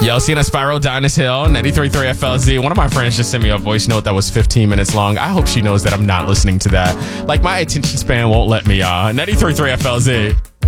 Yo, Sienna Spiral, Dinus Hill, 93.3 FLZ. One of my friends just sent me a voice note that was 15 minutes long. I hope she knows that I'm not listening to that. Like, my attention span won't let me. 93.3 FLZ.